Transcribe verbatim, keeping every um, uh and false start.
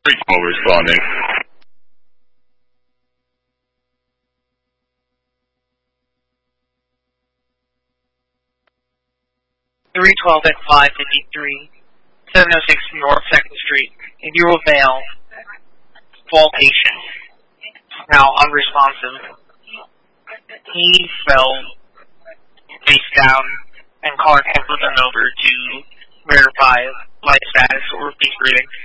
three twelve responding. three twelve at five fifty-three, seven oh six North second Street, in Bureau Vale, fall patient, now unresponsive. He fell face down, and caller had put him over to verify life status or peace breathing.